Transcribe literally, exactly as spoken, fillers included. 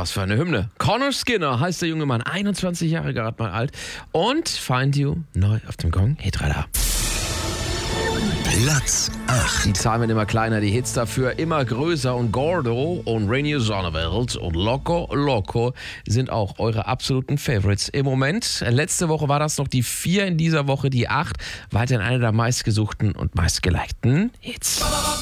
was für eine Hymne. Connor Skinner heißt der junge Mann, einundzwanzig Jahre gerade mal alt. Und Find You, neu auf dem Gong, Hitradar. Platz acht. Die Zahlen werden immer kleiner, die Hits dafür immer größer. Und Gordo und Rainier Sonneveld und Loco Loco sind auch eure absoluten Favorites im Moment. Letzte Woche war das noch die vier, in dieser Woche die acht. Weiterhin eine der meistgesuchten und meistgelikten Hits.